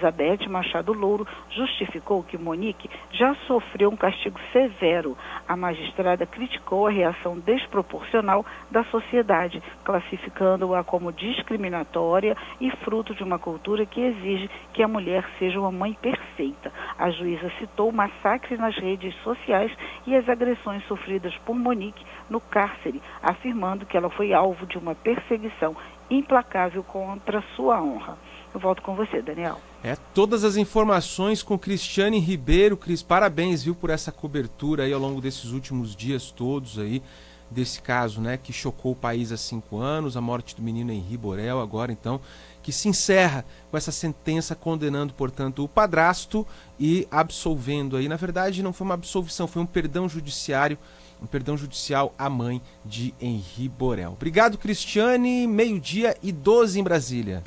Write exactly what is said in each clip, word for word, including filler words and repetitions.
Elizabeth Machado Louro justificou que Monique já sofreu um castigo severo. A magistrada criticou a reação desproporcional da sociedade, classificando-a como discriminatória e fruto de uma cultura que exige que a mulher seja uma mãe perfeita. A juíza citou o massacre nas redes sociais e as agressões sofridas por Monique no cárcere, afirmando que ela foi alvo de uma perseguição implacável contra sua honra. Eu volto com você, Daniel. É, todas as informações com Cristiane Ribeiro. Cris, parabéns, viu, por essa cobertura aí ao longo desses últimos dias todos aí, desse caso, né, que chocou o país há cinco anos, a morte do menino Henri Borel, agora então, que se encerra com essa sentença condenando, portanto, o padrasto e absolvendo aí. Na verdade, não foi uma absolvição, foi um perdão judiciário, um perdão judicial à mãe de Henri Borel. Obrigado, Cristiane. Meio-dia e doze em Brasília.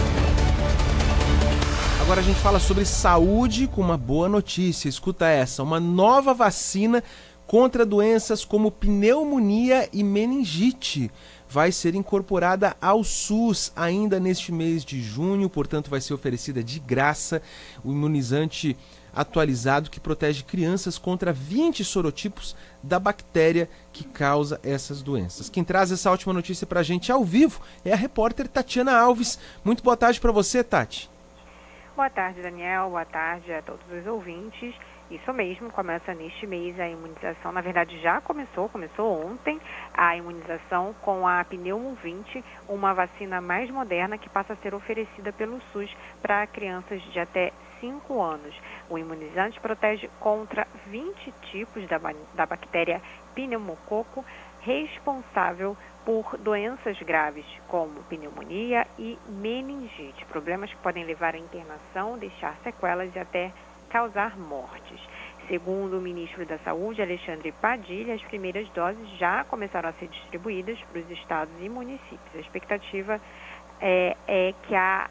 Agora a gente fala sobre saúde com uma boa notícia. Escuta essa, uma nova vacina contra doenças como pneumonia e meningite vai ser incorporada ao SUS ainda neste mês de junho, portanto vai ser oferecida de graça o imunizante atualizado que protege crianças contra vinte sorotipos da bactéria que causa essas doenças. Quem traz essa ótima notícia para a gente ao vivo é a repórter Tatiana Alves. Muito boa tarde para você, Tati. Boa tarde, Daniel. Boa tarde a todos os ouvintes. Isso mesmo, começa neste mês a imunização, na verdade já começou, começou ontem a imunização com a Pneumo vinte, uma vacina mais moderna que passa a ser oferecida pelo SUS para crianças de até cinco anos. O imunizante protege contra vinte tipos da, da bactéria pneumococo, responsável por doenças graves como pneumonia e meningite, problemas que podem levar à internação, deixar sequelas e até causar mortes. Segundo o ministro da Saúde, Alexandre Padilha, as primeiras doses já começaram a ser distribuídas para os estados e municípios. A expectativa é, é que a,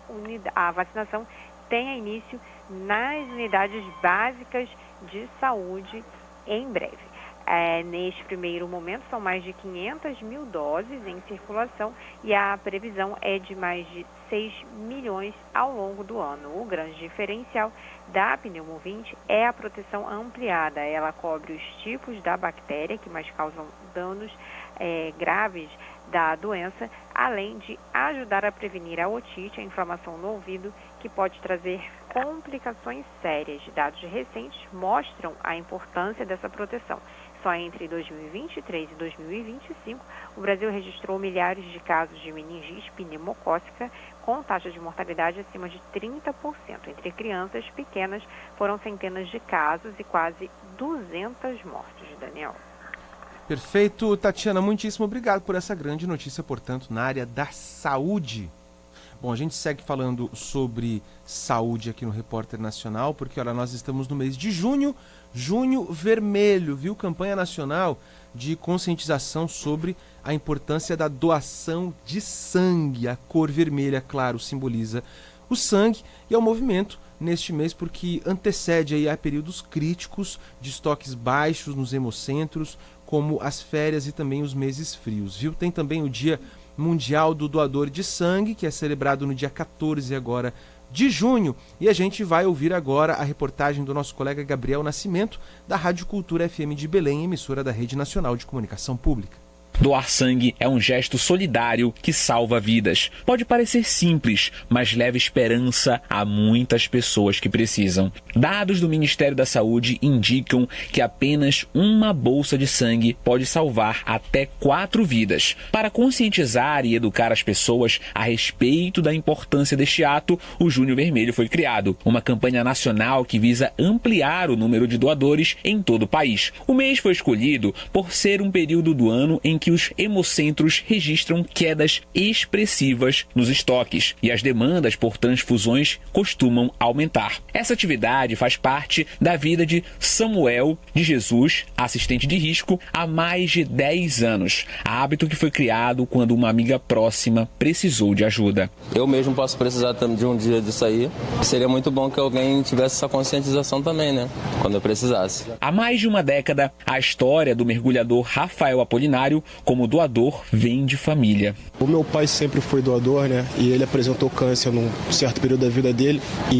a vacinação tenha início nas unidades básicas de saúde em breve. É, neste primeiro momento, são mais de quinhentas mil doses em circulação e a previsão é de mais de seis milhões ao longo do ano. O grande diferencial da Pneumo vinte é a proteção ampliada. Ela cobre os tipos da bactéria que mais causam danos é, graves da doença, além de ajudar a prevenir a otite, a inflamação no ouvido, que pode trazer complicações sérias. Dados recentes mostram a importância dessa proteção. Só entre dois mil e vinte e três e dois mil e vinte e cinco, o Brasil registrou milhares de casos de meningite pneumocócica, com taxa de mortalidade acima de trinta por cento. Entre crianças pequenas, foram centenas de casos e quase duzentas mortes, Daniel. Perfeito, Tatiana, muitíssimo obrigado por essa grande notícia, portanto, na área da saúde. Bom, a gente segue falando sobre saúde aqui no Repórter Nacional, porque, olha, nós estamos no mês de junho, junho vermelho, viu? Campanha nacional de conscientização sobre a importância da doação de sangue. A cor vermelha, claro, simboliza o sangue e é um movimento neste mês porque antecede aí a períodos críticos de estoques baixos nos hemocentros, como as férias e também os meses frios, viu? Tem também o Dia Mundial do Doador de Sangue, que é celebrado no dia quatorze agora de junho. E a gente vai ouvir agora a reportagem do nosso colega Gabriel Nascimento, da Rádio Cultura F M de Belém, emissora da Rede Nacional de Comunicação Pública. Doar sangue é um gesto solidário que salva vidas. Pode parecer simples, mas leva esperança a muitas pessoas que precisam. Dados do Ministério da Saúde indicam que apenas uma bolsa de sangue pode salvar até quatro vidas. Para conscientizar e educar as pessoas a respeito da importância deste ato, o Junho Vermelho foi criado, uma campanha nacional que visa ampliar o número de doadores em todo o país. O mês foi escolhido por ser um período do ano em que os hemocentros registram quedas expressivas nos estoques e as demandas por transfusões costumam aumentar. Essa atividade faz parte da vida de Samuel de Jesus, assistente de risco, há mais de dez anos. Hábito que foi criado quando uma amiga próxima precisou de ajuda. Eu mesmo posso precisar de um dia disso aí. Seria muito bom que alguém tivesse essa conscientização também, né? Quando eu precisasse. Há mais de uma década, a história do mergulhador Rafael Apolinário como doador vem de família. O meu pai sempre foi doador, né? E ele apresentou câncer num certo período da vida dele. E